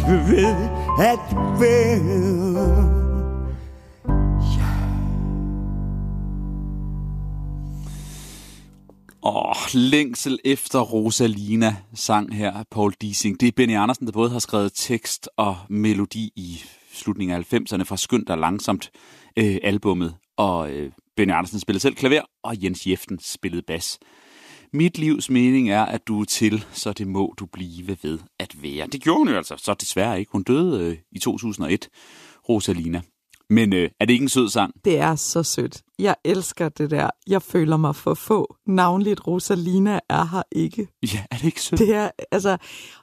ved at være. Længsel efter Rosalina sang her af Paul Dissing. Det er Benny Andersen, der både har skrevet tekst og melodi i slutningen af 90'erne fra Skønt og Langsomt albummet. Og Benny Andersen spillede selv klaver, og Jens Jeften spillede bas. Mit livs mening er, at du er til, så det må du blive ved at være. Det gjorde hun jo altså, så desværre ikke. Hun døde i 2001, Rosalina. Men er det ikke en sød sang? Det er så sødt. Jeg elsker det der. Jeg føler mig for få. Navnligt Rosalina er her ikke. Ja, er det ikke sødt? Det er, altså...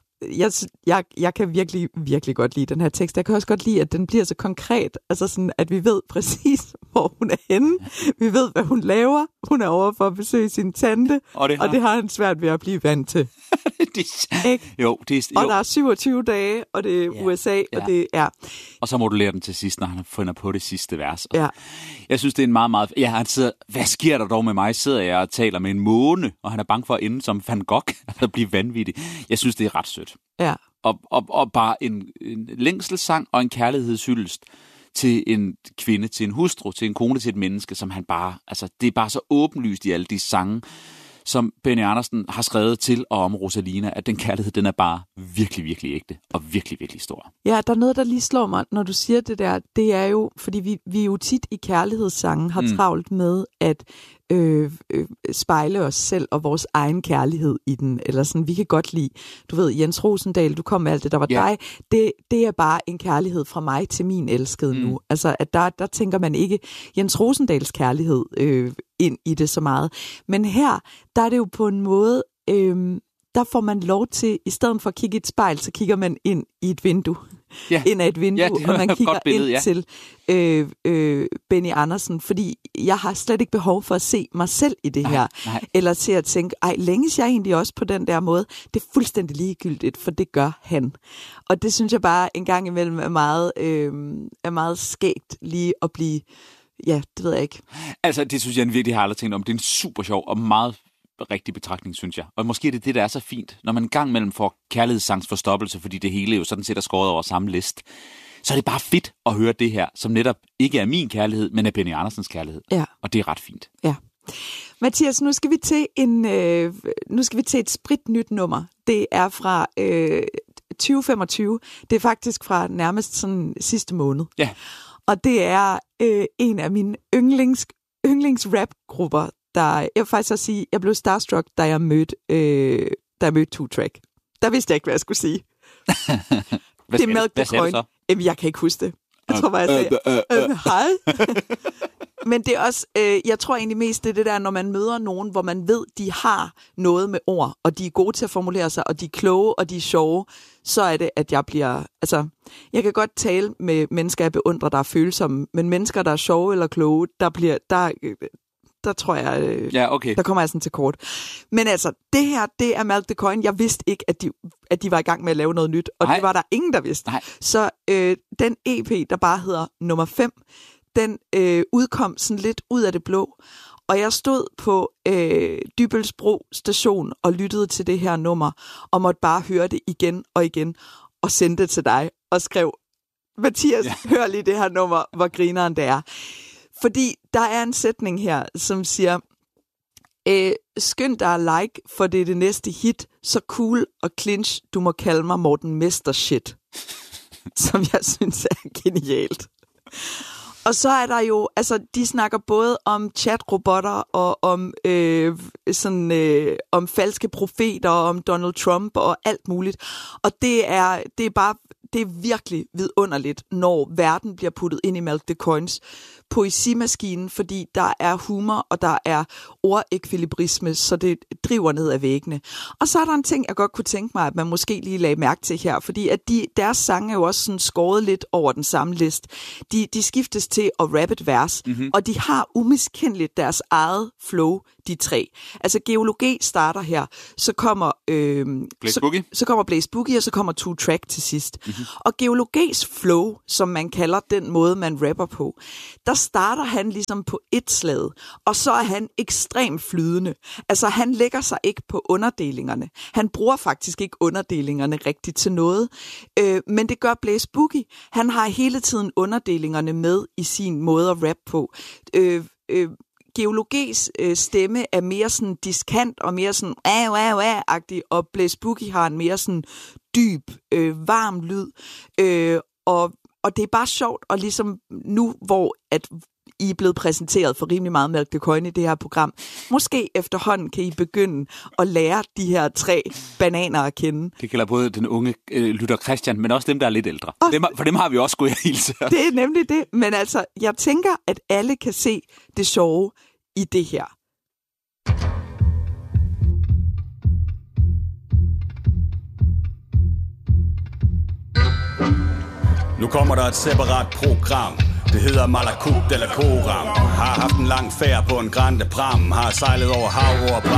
Jeg kan virkelig, virkelig godt lide den her tekst. Jeg kan også godt lide, at den bliver så konkret. Altså sådan, at vi ved præcis, hvor hun er henne. Vi ved, hvad hun laver. Hun er over for at besøge sin tante. Og det har han svært ved at blive vant til. Jo. Og der er 27 dage, og det er USA, og det er... Og så modulerer den til sidst, når han finder på det sidste vers. Ja. Jeg synes, det er en meget, meget... Ja, han sidder... Hvad sker der dog med mig? Sidder jeg og taler med en måne, og han er bange for at ende som Van Gogh, altså blive vanvittig. Jeg synes, det er ret sødt. Ja. Og bare en længselssang og en kærlighedshyldest til en kvinde, til en hustru, til en kone, til et menneske, som han bare... Altså, det er bare så åbenlyst i alle de sange, som Benny Andersen har skrevet til og om Rosalina, at den kærlighed, den er bare virkelig, virkelig ægte og virkelig, virkelig stor. Ja, der er noget, der lige slår mig, når du siger det der. Det er jo, fordi vi jo tit i kærlighedssangen har travlt med at spejle os selv og vores egen kærlighed i den. Eller sådan, vi kan godt lide, du ved, Jens Rosendahl, du kom med alt det, der var dig. Det er bare en kærlighed fra mig til min elskede nu. Altså, at der tænker man ikke Jens Rosendahls kærlighed ind i det så meget. Men her, der er det jo på en måde, der får man lov til, i stedet for at kigge i et spejl, så kigger man ind i et vindue. Ja. Ind af et vindue, og man kigger billede, ind til Benny Andersen, fordi jeg har slet ikke behov for at se mig selv i det her, eller til at tænke, længes jeg egentlig også på den der måde? Det er fuldstændig ligegyldigt, for det gør han. Og det synes jeg bare en gang imellem er meget skægt lige at blive, ja, det ved jeg ikke. Altså, det synes jeg virkelig har aldrig tænkt om. Det er en super sjov og meget rigtig betragtning, synes jeg. Og måske er det det, der er så fint, når man en gang imellem får kærlighedssangsforstoppelse, fordi det hele jo sådan set er skåret over samme list. Så er det bare fedt at høre det her, som netop ikke er min kærlighed, men er Benny Andersens kærlighed. Ja. Og det er ret fint. Ja. Mathias, nu skal vi til et spritnyt nummer. Det er fra 2025. Det er faktisk fra nærmest sådan sidste måned. Ja. Og det er en af mine yndlingsrapgrupper, jeg vil faktisk også sige, jeg blev starstruck, da jeg mødte Two Track. Der vidste jeg ikke, hvad jeg skulle sige. Det er Milk the Coin. Jamen, jeg kan ikke huske det. Jeg tror bare, jeg sagde, hej. Men det er også, jeg tror egentlig mest, det er det der, når man møder nogen, hvor man ved, de har noget med ord, og de er gode til at formulere sig, og de er kloge, og de er sjove, så er det, at jeg bliver, altså, jeg kan godt tale med mennesker, jeg beundrer, der er følsomme, men mennesker, der er sjove eller kloge, der tror jeg, der kommer jeg sådan til kort. Men altså, det her, det er Milk the Coin. Jeg vidste ikke, at de var i gang med at lave noget nyt, og det var der ingen, der vidste. Nej. Så den EP, der bare hedder nummer 5, den udkom sådan lidt ud af det blå. Og jeg stod på Dybbølsbro station og lyttede til det her nummer, og måtte bare høre det igen og igen, og sendte det til dig, og skrev, Mathias, hør lige det her nummer, hvor grineren det er. Fordi der er en sætning her, som siger, skynd dig at like, for det er det næste hit, så cool og clinch, du må kalde mig Morten Mestershit. Som jeg synes er genialt. Og så er der jo, altså de snakker både om chatrobotter og om falske profeter og om Donald Trump og alt muligt. Og det er virkelig vidunderligt, når verden bliver puttet ind i Milk the Coins poesimaskinen, fordi der er humor, og der er ordekvilibrisme, så det driver ned ad væggene. Og så er der en ting, jeg godt kunne tænke mig, at man måske lige lagde mærke til her, fordi at deres sange er jo også sådan skåret lidt over den samme list. De skiftes til at rappe et vers, og de har umiskendeligt deres eget flow, de tre. Altså Geologi starter her, så kommer så kommer Blaze Boogie, og så kommer Two Track til sidst. Mm-hmm. Og Geologis flow, som man kalder den måde, man rapper på, der starter han ligesom på et slag, og så er han ekstremt flydende. Altså han lægger sig ikke på underdelingerne. Han bruger faktisk ikke underdelingerne rigtigt til noget, men det gør Blaze Boogie. Han har hele tiden underdelingerne med i sin måde at rappe på. Geologis stemme er mere sådan diskant og mere sådan agtig, og Blaze Boogie har en mere sådan dyb, varm lyd. Og det er bare sjovt, og ligesom nu, hvor at I er blevet præsenteret for rimelig meget Malk de Koijne i det her program, måske efterhånden kan I begynde at lære de her 3 bananer at kende. Det gælder både den unge lytter Christian, men også dem, der er lidt ældre. For dem har vi også skulle hilse. Det er nemlig det, men altså, jeg tænker, at alle kan se det sjove i det her. Nu kommer der et separat program. Det hedder Malakut eller Koram. Har haft en lang færd på en grande pram. Har sejlet over hav og